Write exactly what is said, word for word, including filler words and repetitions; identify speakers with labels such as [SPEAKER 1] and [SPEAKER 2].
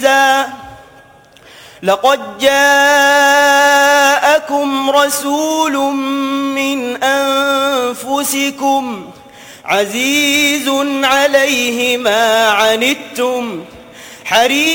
[SPEAKER 1] لقد جاءكم رسول من أنفسكم عزيز عليه ما عنتم حريص